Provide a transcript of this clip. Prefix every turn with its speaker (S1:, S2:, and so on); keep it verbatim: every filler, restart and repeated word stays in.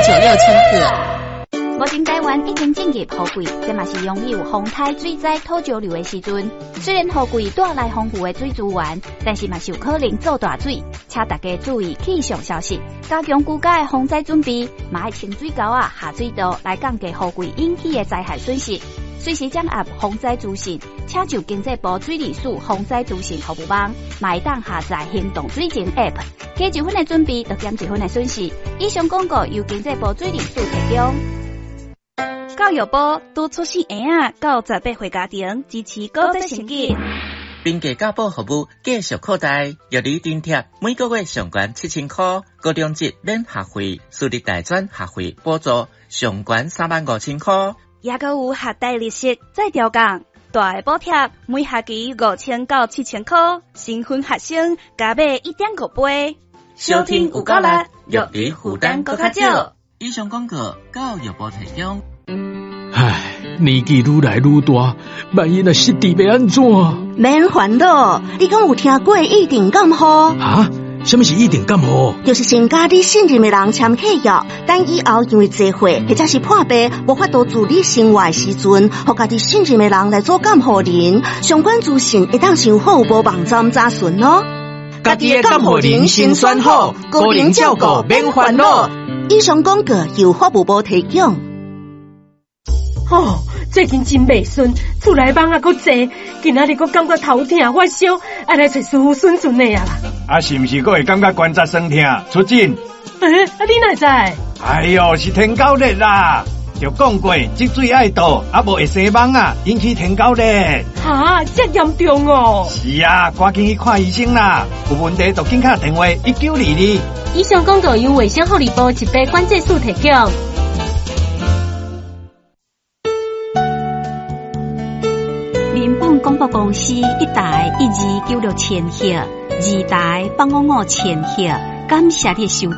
S1: 九六千克。
S2: 目前台湾已经进入雨季，这嘛是拥有风台、水灾、土石流的时阵。虽然雨季带来丰富的水资源，但是嘛是有可能造大水，请大家注意气象消息，加强居家的防灾准备，嘛要清水沟啊、下水道来降低雨季引起的灾害损失。随时掌握防灾资讯，请就经济部水利署防灾资讯服务网，买当下载行动水情 App， 加一分的准备，就减一分的损失。以上广告由经济部水利署提供。教育部拄出生婴仔到十八岁家庭支持高职成绩。
S3: 并给教保服务继续扩大，月里津贴每个月上悬七千块，高中级免学费，私立大专学费补助上悬三万五千块。
S2: 也阁有学贷利息再调降，大的补贴每学期五千到七千块，新婚学生加买一点五倍。
S3: 收听有够力，月里负担搁较少。以上广告教育部提供。
S4: 唉，年纪愈来愈大，万一若失智要安怎？
S5: 免烦恼，你讲有听过一定感冒？
S4: 啊？什么是一定感冒？
S5: 就是先甲你信任的人签契约，等以后因为聚会或者是破病无法度自理生活的时阵，互家己信任的人来做监护人，相关资讯会当上好无网站查询哦。
S4: 家己的监护人先选好，个人照顾免烦恼。
S5: 以上广告由法务部提供。
S6: 哦，最近真袂顺，厝内网啊搁济，今仔日搁感觉头痛发烧，爱来找师傅顺顺的啊啦。
S7: 啊，是毋是搁会感觉关节酸痛？出诊。
S6: 诶、欸，啊你哪知？
S7: 哎哟，是天狗热啦！就讲过，积水爱倒，啊无会生网啊，引起天狗热。
S6: 哈，这严重哦！
S7: 是啊，赶紧去看医生啦！有问题就紧打电话一九二二。
S6: 以上广告由卫生福利部一百关节署提供。
S2: 民本广播公司一台一二九六千赫，二台八五五千赫，感谢你收听。